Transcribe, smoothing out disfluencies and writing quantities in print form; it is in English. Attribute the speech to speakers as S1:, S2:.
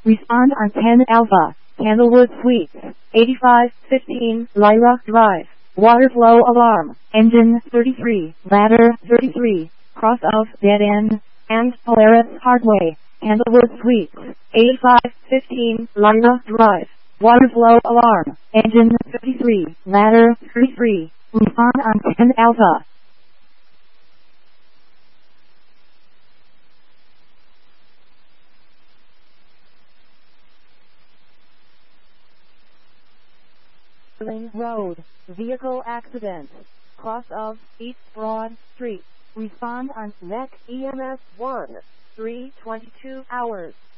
S1: Respond on 10 Alpha, Candlewood Suites, 8515 Lyra Drive. Water flow alarm, engine 33, ladder 33, cross of dead end, and Polaris Hardway, Candlewood Suites, 8515 Lyra Drive. Water flow alarm, engine 33, ladder 33, respond on 10 Alpha. Road, vehicle accident, cross of East Broad Street. Respond on NEC EMS 1, 3:22 hours.